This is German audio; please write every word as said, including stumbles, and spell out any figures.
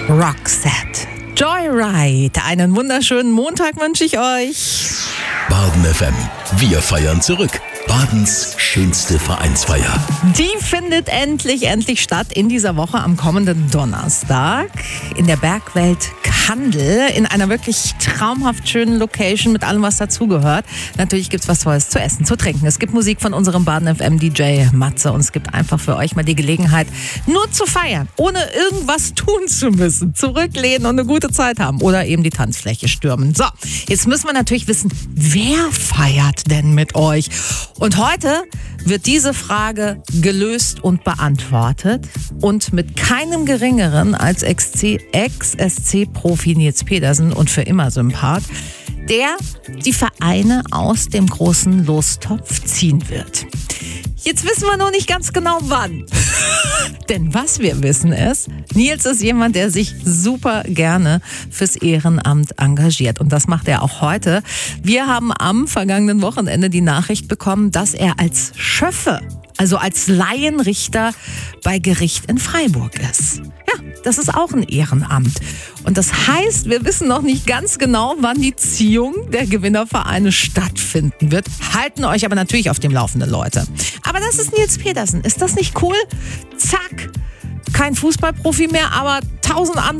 Roxette. Joyride. Einen wunderschönen Montag wünsche ich euch. Baden F M. Wir feiern zurück. Badens schönste Vereinsfeier. Die findet endlich, endlich statt in dieser Woche am kommenden Donnerstag in der Bergwelt Kandel in einer wirklich traumhaft schönen Location mit allem, was dazugehört. Natürlich gibt es was Tolles zu essen, zu trinken. Es gibt Musik von unserem Baden F M D J Matze und es gibt einfach für euch mal die Gelegenheit, nur zu feiern, ohne irgendwas tun zu müssen. Zurücklehnen und eine gute Zeit haben oder eben die Tanzfläche stürmen. So, jetzt müssen wir natürlich wissen, wer feiert denn mit euch? Und heute wird diese Frage gelöst und beantwortet und mit keinem Geringeren als Ex-S C-Profi Nils Pedersen und für immer Sympath, der die Vereine aus dem großen Lostopf ziehen wird. Jetzt wissen wir noch nicht ganz genau wann. Denn was wir wissen ist, Nils ist jemand, der sich super gerne fürs Ehrenamt engagiert. Und das macht er auch heute. Wir haben am vergangenen Wochenende die Nachricht bekommen, dass er als Schöffe, also als Laienrichter bei Gericht in Freiburg ist. Ja, das ist auch ein Ehrenamt. Und das heißt, wir wissen noch nicht ganz genau, wann die Ziehung der Gewinnervereine stattfinden wird. Halten euch aber natürlich auf dem Laufenden, Leute. Aber das ist Nils Pedersen. Ist das nicht cool? Zack, kein Fußballprofi mehr, aber tausend andere